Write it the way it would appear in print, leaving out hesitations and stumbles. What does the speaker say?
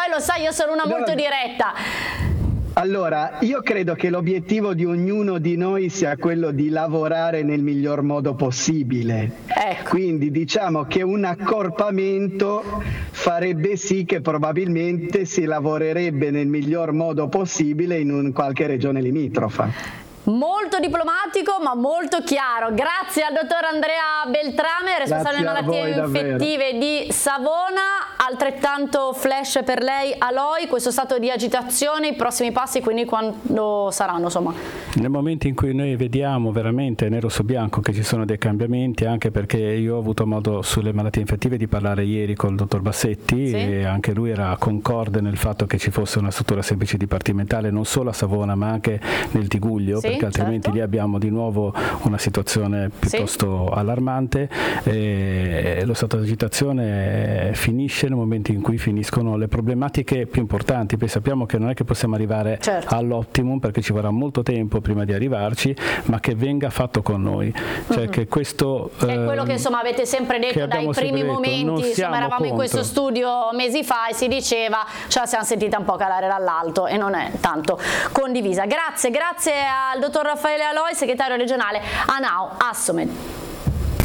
poi lo sai, io sono una molto diretta. Allora, io credo che l'obiettivo di ognuno di noi sia quello di lavorare nel miglior modo possibile. Ecco. Quindi diciamo che un accorpamento farebbe sì che probabilmente si lavorerebbe nel miglior modo possibile in qualche regione limitrofa. Molto diplomatico ma molto chiaro. Grazie al dottor Andrea Beltrame, responsabile malattie infettive di Savona. Altrettanto flash per lei, Aloy, questo stato di agitazione, i prossimi passi quindi quando saranno, insomma? Nel momento in cui noi vediamo veramente nero su bianco che ci sono dei cambiamenti, anche perché io ho avuto modo sulle malattie infettive di parlare ieri col dottor Bassetti, sì, e anche lui era concorde nel fatto che ci fosse una struttura semplice dipartimentale non solo a Savona ma anche nel Tigullio, sì, perché altrimenti certo, lì abbiamo di nuovo una situazione piuttosto allarmante. Lo stato di agitazione finisce nel momento in cui finiscono le problematiche più importanti. Poi sappiamo che non è che possiamo arrivare all'optimum, perché ci vorrà molto tempo prima di arrivarci, ma che venga fatto con noi, cioè che questo è quello che insomma avete sempre detto dai primi momenti, insomma eravamo in questo studio mesi fa e si diceva, ce la siamo sentita un po' calare dall'alto e non è tanto condivisa. Grazie al dottor Raffaele Aloy, segretario regionale ANAO Assomed.